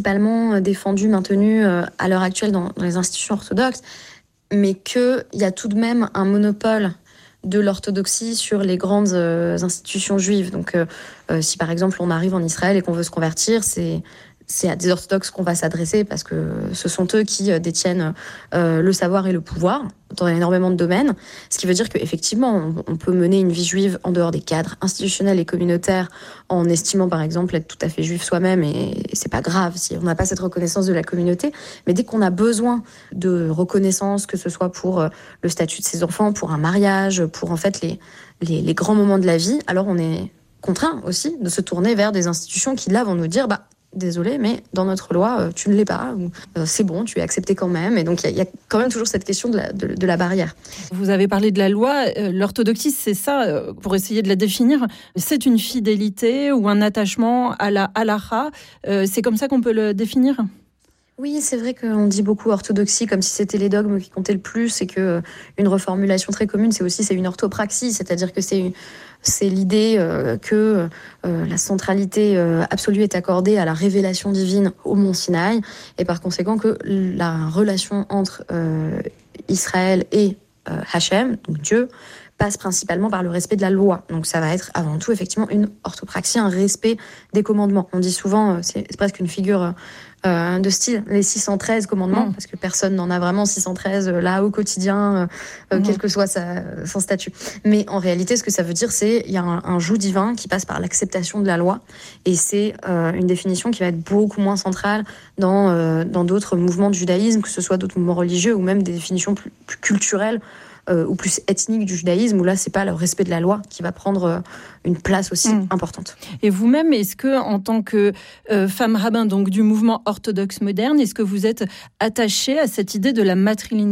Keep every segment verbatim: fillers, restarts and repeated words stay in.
principalement défendue, maintenue à l'heure actuelle dans les institutions orthodoxes, mais qu'il y a tout de même un monopole de l'orthodoxie sur les grandes institutions juives. Donc, euh, si par exemple on arrive en Israël et qu'on veut se convertir, c'est... c'est à des orthodoxes qu'on va s'adresser parce que ce sont eux qui détiennent euh, le savoir et le pouvoir dans énormément de domaines. Ce qui veut dire qu'effectivement, on, on peut mener une vie juive en dehors des cadres institutionnels et communautaires en estimant par exemple être tout à fait juif soi-même, et, et c'est pas grave si on n'a pas cette reconnaissance de la communauté. Mais dès qu'on a besoin de reconnaissance, que ce soit pour euh, le statut de ses enfants, pour un mariage, pour en fait les, les, les grands moments de la vie, alors on est contraint aussi de se tourner vers des institutions qui là vont nous dire bah désolé, mais dans notre loi, euh, tu ne l'es pas, ou euh, c'est bon, tu es accepté quand même. Et donc, il y, y a quand même toujours cette question de la, de, de la barrière. Vous avez parlé de la loi. Euh, l'orthodoxie, c'est ça, euh, pour essayer de la définir, c'est une fidélité ou un attachement à la halakha. Euh, c'est comme ça qu'on peut le définir ? Oui, c'est vrai qu'on dit beaucoup orthodoxie comme si c'était les dogmes qui comptaient le plus, et que euh, une reformulation très commune, c'est aussi c'est une orthopraxie, c'est-à-dire que c'est une, c'est l'idée euh, que euh, la centralité euh, absolue est accordée à la révélation divine au mont Sinaï, et par conséquent que la relation entre euh, Israël et euh, Hachem, donc Dieu, passe principalement par le respect de la loi. Donc ça va être avant tout effectivement une orthopraxie, un respect des commandements. On dit souvent, c'est, c'est presque une figure euh, de style, les six cent treize commandements, mmh. parce que personne n'en a vraiment six cent treize là au quotidien, euh, mmh. quel que soit sa, son statut. Mais en réalité, ce que ça veut dire, c'est il y a un, un joug divin qui passe par l'acceptation de la loi, et c'est euh, une définition qui va être beaucoup moins centrale dans, euh, dans d'autres mouvements de judaïsme, que ce soit d'autres mouvements religieux ou même des définitions plus, plus culturelles, Euh, ou plus ethnique du judaïsme, où là, c'est pas le respect de la loi qui va prendre euh, une place aussi mmh. importante. Et vous-même, est-ce que, en tant que euh, femme rabbin, donc du mouvement orthodoxe moderne, est-ce que vous êtes attachée à cette idée de la matrilinéarité ?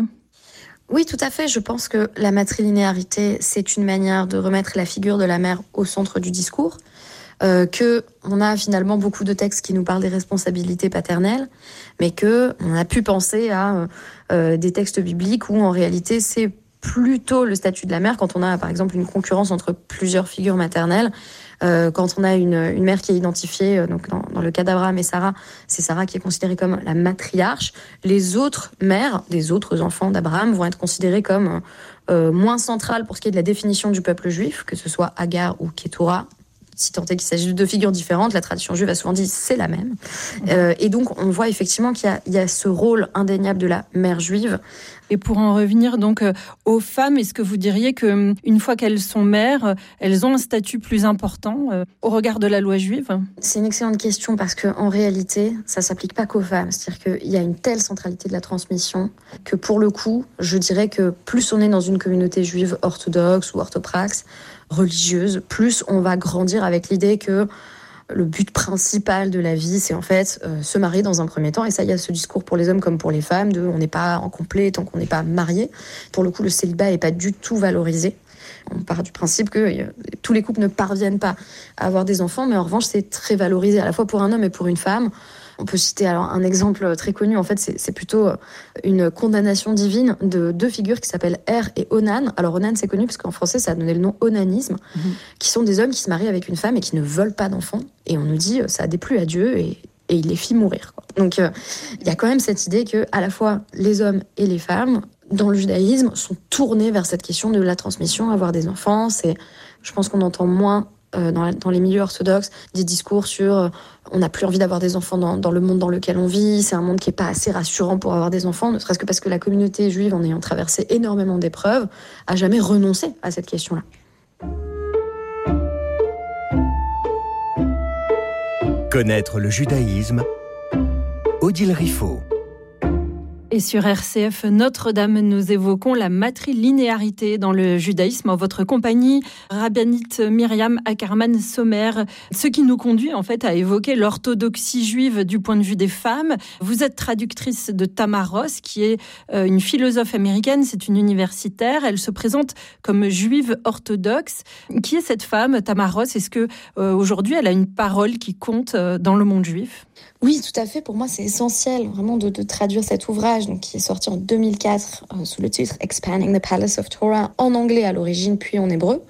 Oui, tout à fait. Je pense que la matrilinéarité, c'est une manière de remettre la figure de la mère au centre du discours. Euh, que on a finalement beaucoup de textes qui nous parlent des responsabilités paternelles, mais que on a pu penser à euh, des textes bibliques où en réalité c'est plutôt le statut de la mère quand on a par exemple une concurrence entre plusieurs figures maternelles. Euh, quand on a une, une mère qui est identifiée, euh, donc dans, dans le cas d'Abraham et Sarah, c'est Sarah qui est considérée comme la matriarche. Les autres mères des autres enfants d'Abraham vont être considérées comme euh, moins centrales pour ce qui est de la définition du peuple juif, que ce soit Agar ou Ketura. Si tant est qu'il s'agit de deux figures différentes, la tradition juive a souvent dit c'est la même. Euh, et donc, on voit effectivement qu'il y a, il y a ce rôle indéniable de la mère juive. Et pour en revenir donc euh, aux femmes, est-ce que vous diriez que une fois qu'elles sont mères, elles ont un statut plus important euh, au regard de la loi juive ? C'est une excellente question, parce que en réalité, ça s'applique pas qu'aux femmes. C'est-à-dire qu'il y a une telle centralité de la transmission que pour le coup, je dirais que plus on est dans une communauté juive orthodoxe ou orthopraxe, religieuse, plus on va grandir avec l'idée que le but principal de la vie, c'est en fait euh, se marier dans un premier temps. Et ça, il y a ce discours pour les hommes comme pour les femmes, de on n'est pas en complet tant qu'on n'est pas marié. Pour le coup, le célibat n'est pas du tout valorisé. On part du principe que euh, tous les couples ne parviennent pas à avoir des enfants, mais en revanche, c'est très valorisé à la fois pour un homme et pour une femme. On peut citer alors un exemple très connu, en fait, c'est, c'est plutôt une condamnation divine de deux figures qui s'appellent Er et Onan. Alors Onan, c'est connu parce qu'en français, ça a donné le nom onanisme, mmh. qui sont des hommes qui se marient avec une femme et qui ne veulent pas d'enfants. Et on nous dit, ça a déplu à Dieu et, et il les fit mourir, quoi. Donc, il euh, y a quand même cette idée que à la fois les hommes et les femmes, dans le judaïsme, sont tournés vers cette question de la transmission, avoir des enfants. C'est, je pense qu'on entend moins Euh, dans, la, dans les milieux orthodoxes, des discours sur euh, on n'a plus envie d'avoir des enfants dans, dans le monde dans lequel on vit, c'est un monde qui n'est pas assez rassurant pour avoir des enfants, ne serait-ce que parce que la communauté juive, en ayant traversé énormément d'épreuves, a jamais renoncé à cette question-là. Connaître le judaïsme, Odile Riffaut. Et sur R C F Notre-Dame, nous évoquons la matrilinéarité dans le judaïsme en votre compagnie, rabbinite Myriam Ackerman-Sommer. Ce qui nous conduit en fait à évoquer l'orthodoxie juive du point de vue des femmes. Vous êtes traductrice de Tamar Ross, qui est une philosophe américaine, c'est une universitaire. Elle se présente comme juive orthodoxe. Qui est cette femme, Tamar Ross ? Est-ce que euh, aujourd'hui elle a une parole qui compte dans le monde juif ? Oui, tout à fait. Pour moi, c'est essentiel vraiment de, de traduire cet ouvrage, donc, qui est sorti en deux mille quatre euh, sous le titre « Expanding the Palace of Torah » en anglais à l'origine, puis en hébreu.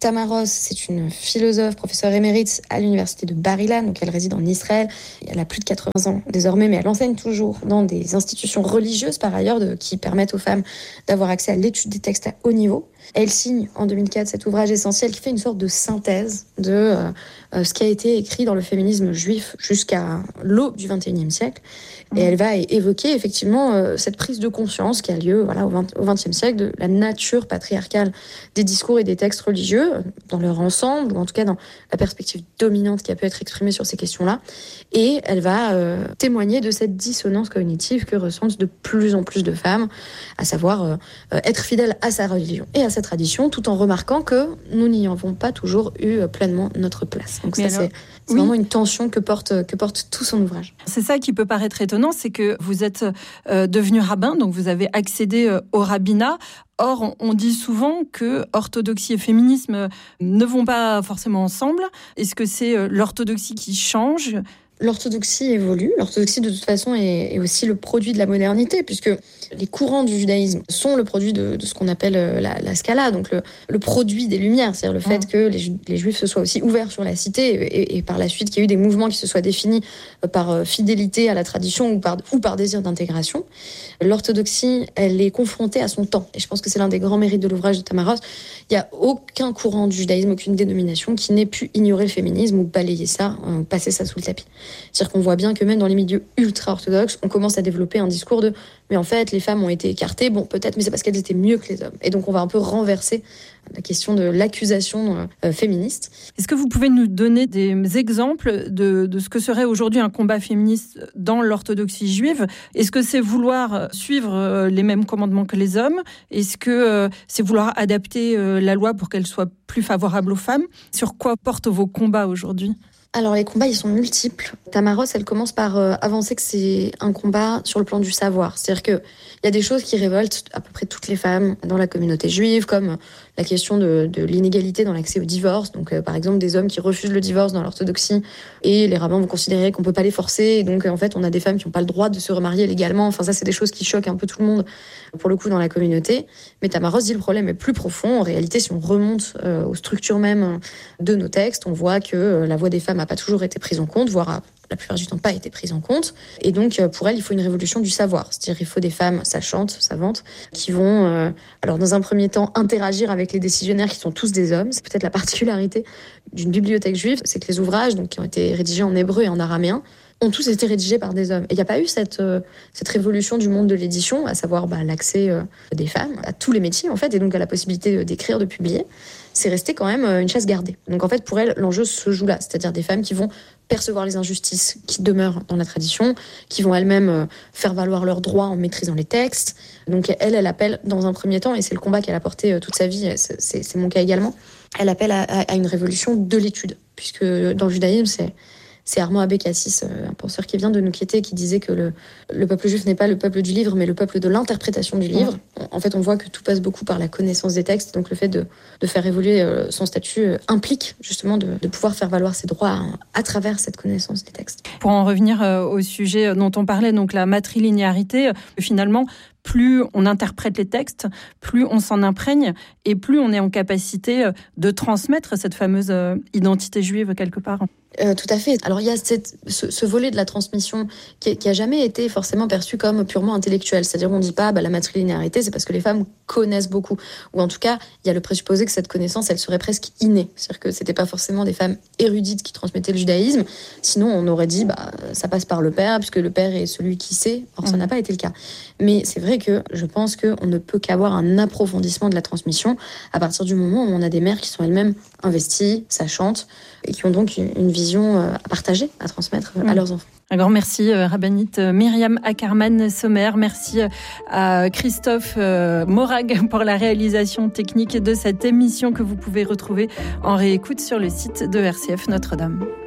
Tamar Ross, c'est une philosophe, professeure émérite à l'université de Bar-Ilan, donc elle réside en Israël. Elle a plus de quatre-vingts ans désormais, mais elle enseigne toujours dans des institutions religieuses par ailleurs de, qui permettent aux femmes d'avoir accès à l'étude des textes à haut niveau. Elle signe en deux mille quatre cet ouvrage essentiel qui fait une sorte de synthèse de euh, euh, ce qui a été écrit dans le féminisme juif jusqu'à l'aube du vingt et unième siècle. Et elle va évoquer effectivement euh, cette prise de conscience qui a lieu voilà, au vingtième siècle de la nature patriarcale des discours et des textes religieux dans leur ensemble, ou en tout cas dans la perspective dominante qui a pu être exprimée sur ces questions-là. Et elle va euh, témoigner de cette dissonance cognitive que ressentent de plus en plus de femmes, à savoir euh, être fidèle à sa religion et à sa tradition, tout en remarquant que nous n'y avons pas toujours eu pleinement notre place. Donc Mais ça, alors, c'est, c'est oui. vraiment une tension que porte, que porte tout son ouvrage. C'est ça qui peut paraître étonnant, c'est que vous êtes euh, devenu rabbin, donc vous avez accédé euh, au rabbinat. Or, on dit souvent que orthodoxie et féminisme ne vont pas forcément ensemble. Est-ce que c'est euh, l'orthodoxie qui change ? L'orthodoxie évolue. L'orthodoxie, de toute façon, est, est aussi le produit de la modernité, puisque les courants du judaïsme sont le produit de, de ce qu'on appelle la, la Scala, donc le, le produit des Lumières, c'est-à-dire le fait mmh. que les, les Juifs se soient aussi ouverts sur la cité, et, et par la suite qu'il y a eu des mouvements qui se soient définis par fidélité à la tradition ou par, ou par désir d'intégration. L'orthodoxie, elle est confrontée à son temps, et je pense que c'est l'un des grands mérites de l'ouvrage de Tamar Ross. Il n'y a aucun courant du judaïsme, aucune dénomination qui n'ait pu ignorer le féminisme ou balayer ça, euh, passer ça sous le tapis. C'est-à-dire qu'on voit bien que même dans les milieux ultra-orthodoxes, on commence à développer un discours de « mais en fait, les femmes ont été écartées, bon, peut-être, mais c'est parce qu'elles étaient mieux que les hommes ». Et donc, on va un peu renverser la question de l'accusation euh, féministe. Est-ce que vous pouvez nous donner des exemples de, de ce que serait aujourd'hui un combat féministe dans l'orthodoxie juive ? Est-ce que c'est vouloir suivre les mêmes commandements que les hommes ? Est-ce que euh, c'est vouloir adapter euh, la loi pour qu'elle soit plus favorable aux femmes ? Sur quoi portent vos combats aujourd'hui ? Alors les combats, ils sont multiples. Tamar Ross, elle commence par euh, avancer que c'est un combat sur le plan du savoir. C'est-à-dire qu'il y a des choses qui révoltent à peu près toutes les femmes dans la communauté juive, comme la question de, de l'inégalité dans l'accès au divorce. Donc euh, par exemple, des hommes qui refusent le divorce dans l'orthodoxie, et les rabbins vont considérer qu'on peut pas les forcer. Et donc en fait, on a des femmes qui n'ont pas le droit de se remarier légalement. Enfin ça, c'est des choses qui choquent un peu tout le monde, pour le coup, dans la communauté. Mais Tamar Ross dit le problème est plus profond. En réalité, si on remonte euh, aux structures même de nos textes, on voit que euh, la voix des femmes n'a pas toujours été prise en compte, voire la plupart du temps pas été prise en compte. Et donc, pour elle, il faut une révolution du savoir. C'est-à-dire il faut des femmes sachantes, savantes, qui vont, euh, alors dans un premier temps, interagir avec les décisionnaires qui sont tous des hommes. C'est peut-être la particularité d'une bibliothèque juive, c'est que les ouvrages, donc, qui ont été rédigés en hébreu et en araméen, ont tous été rédigés par des hommes. Et il n'y a pas eu cette, euh, cette révolution du monde de l'édition, à savoir bah, l'accès euh, des femmes à tous les métiers, en fait, et donc à la possibilité d'écrire, de publier. C'est resté quand même une chasse gardée. Donc en fait, pour elle, l'enjeu se joue là, c'est-à-dire des femmes qui vont percevoir les injustices qui demeurent dans la tradition, qui vont elles-mêmes faire valoir leurs droits en maîtrisant les textes. Donc elle, elle appelle dans un premier temps, et c'est le combat qu'elle a porté toute sa vie, c'est, c'est, c'est mon cas également, elle appelle à, à une révolution de l'étude, puisque dans le judaïsme, c'est... C'est Armand Abé-Cassis, un penseur qui vient de nous quitter, qui disait que le, le peuple juif n'est pas le peuple du livre, mais le peuple de l'interprétation du livre. En fait, on voit que tout passe beaucoup par la connaissance des textes, donc le fait de, de faire évoluer son statut implique justement de, de pouvoir faire valoir ses droits à, à travers cette connaissance des textes. Pour en revenir au sujet dont on parlait, donc la matrilinéarité, finalement, plus on interprète les textes, plus on s'en imprègne et plus on est en capacité de transmettre cette fameuse identité juive quelque part. Euh, tout à fait. Alors il y a cette, ce, ce volet de la transmission qui, qui a jamais été forcément perçu comme purement intellectuel. C'est-à-dire qu'on ne dit pas bah, la matrilinéarité, c'est parce que les femmes connaissent beaucoup. Ou en tout cas, il y a le présupposé que cette connaissance, elle serait presque innée. C'est-à-dire que c'était pas forcément des femmes érudites qui transmettaient le judaïsme. Sinon, on aurait dit bah ça passe par le père, puisque le père est celui qui sait. Or, ça mmh. n'a pas été le cas. Mais c'est vrai que je pense qu'on ne peut qu'avoir un approfondissement de la transmission à partir du moment où on a des mères qui sont elles-mêmes investies, sachantes, et qui ont donc une vision à partager, à transmettre à leurs enfants. Un grand merci, rabbinite Myriam Ackerman-Sommer. Merci à Christophe Morag pour la réalisation technique de cette émission que vous pouvez retrouver en réécoute sur le site de R C F Notre-Dame.